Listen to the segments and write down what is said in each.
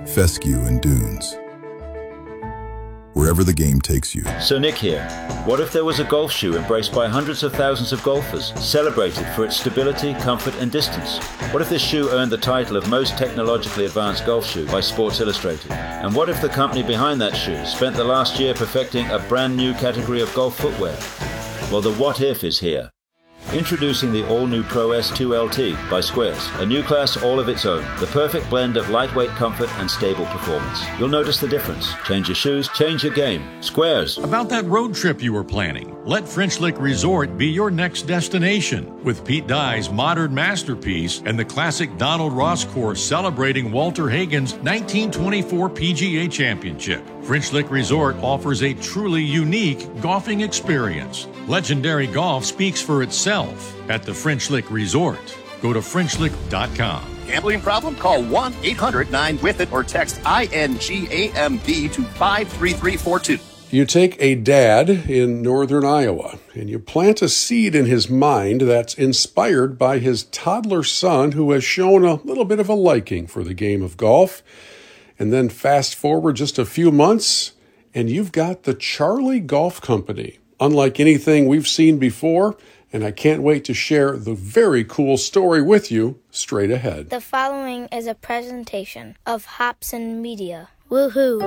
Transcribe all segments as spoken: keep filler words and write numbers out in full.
fescue, and dunes. Wherever the game takes you. So Nick here. What if there was a golf shoe embraced by hundreds of thousands of golfers, celebrated for its stability, comfort, and distance? What if this shoe earned the title of most technologically advanced golf shoe by Sports Illustrated? And what if the company behind that shoe spent the last year perfecting a brand new category of golf footwear? Well, the what if is here. Introducing the all-new Pro S two L T by Squares, a new class all of its own, the perfect blend of lightweight comfort and stable performance. You'll notice the difference. Change your shoes, change your game. Squares. About that road trip you were planning, let French Lick Resort be your next destination. With Pete Dye's modern masterpiece and the classic Donald Ross course celebrating Walter Hagen's nineteen twenty-four P G A Championship. French Lick Resort offers a truly unique golfing experience. Legendary golf speaks for itself at the French Lick Resort. Go to French Lick dot com. Gambling problem? Call one eight hundred nine with it or text I N G A M B to five three three four two. You take a dad in northern Iowa and you plant a seed in his mind that's inspired by his toddler son who has shown a little bit of a liking for the game of golf. And then fast forward just a few months and you've got the Charlie Golf Company. Unlike anything we've seen before, and I can't wait to share the very cool story with you straight ahead. The following is a presentation of Hobson Media. Woohoo!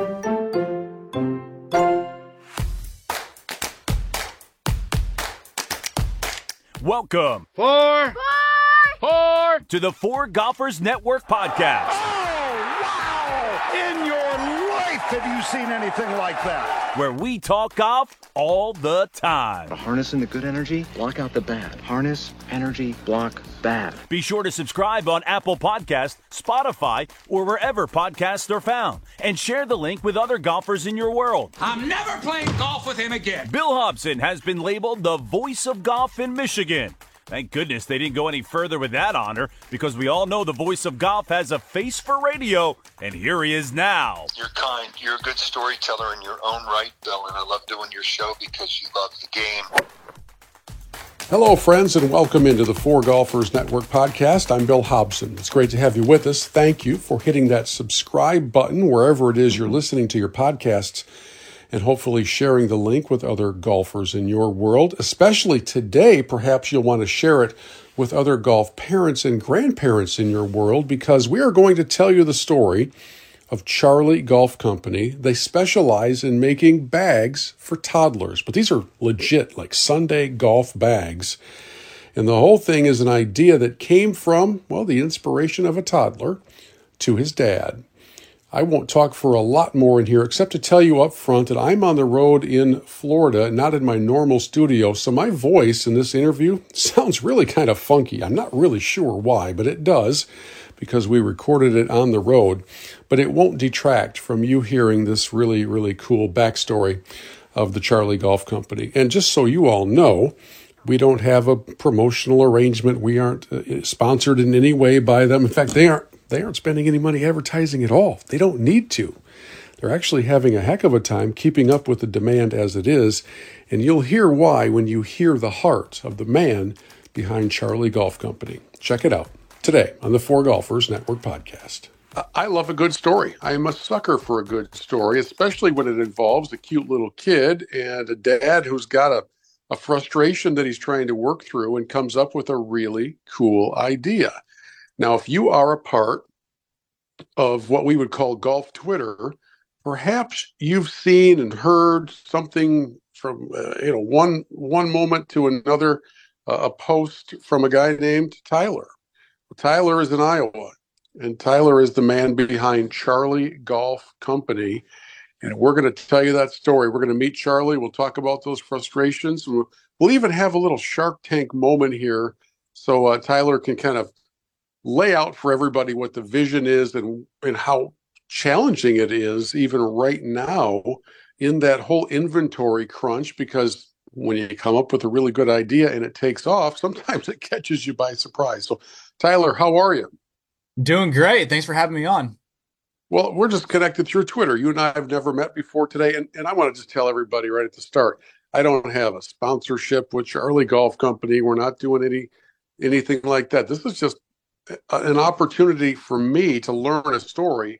Welcome Four, Four! four, to the Four Golfers Network podcast. Oh, wow! In your life have you seen anything like that? Where we talk golf all the time. Harnessing the good energy, block out the bad. Harness, energy, block, bad. Be sure to subscribe on Apple Podcasts, Spotify, or wherever podcasts are found. And share the link with other golfers in your world. I'm never playing golf with him again. Bill Hobson has been labeled the voice of golf in Michigan. Thank goodness they didn't go any further with that honor, because we all know the voice of golf has a face for radio, and here he is now. You're kind. You're a good storyteller in your own right, Bill, and I love doing your show because you love the game. Hello, friends, and welcome into the Four Golfers Network podcast. I'm Bill Hobson. It's great to have you with us. Thank you for hitting that subscribe button wherever it is you're listening to your podcasts, and hopefully sharing the link with other golfers in your world. Especially today, perhaps you'll want to share it with other golf parents and grandparents in your world, because we are going to tell you the story of Charlie Golf Company. They specialize in making bags for toddlers, but these are legit, like Sunday golf bags. And the whole thing is an idea that came from, well, the inspiration of a toddler to his dad. I won't talk for a lot more in here, except to tell you up front that I'm on the road in Florida, not in my normal studio, so my voice in this interview sounds really kind of funky. I'm not really sure why, but it does, because we recorded it on the road. But it won't detract from you hearing this really, really cool backstory of the Charlie Golf Company. And just so you all know, we don't have a promotional arrangement. We aren't uh, sponsored in any way by them. In fact, they aren't They aren't spending any money advertising at all. They don't need to. They're actually having a heck of a time keeping up with the demand as it is, and you'll hear why when you hear the heart of the man behind Charlie Golf Company. Check it out today on the Four Golfers Network podcast. I love a good story. I am a sucker for a good story, especially when it involves a cute little kid and a dad who's got a, a frustration that he's trying to work through and comes up with a really cool idea. Now, if you are a part of what we would call golf Twitter, perhaps you've seen and heard something from, uh, you know, one one moment to another, uh, a post from a guy named Tyler. Tyler is in Iowa, and Tyler is the man behind Charlie Golf Company. And we're going to tell you that story. We're going to meet Charlie. We'll talk about those frustrations. We'll, we'll even have a little Shark Tank moment here, so uh, Tyler can kind of lay out for everybody what the vision is and, and how challenging it is even right now in that whole inventory crunch, because when you come up with a really good idea and it takes off, sometimes it catches you by surprise. So, Tyler, how are you? Doing great. Thanks for having me on. Well, we're just connected through Twitter. You and I have never met before today, and, and I want to just tell everybody right at the start, I don't have a sponsorship with Charlie Golf Company. We're not doing any anything like that. This is just an opportunity for me to learn a story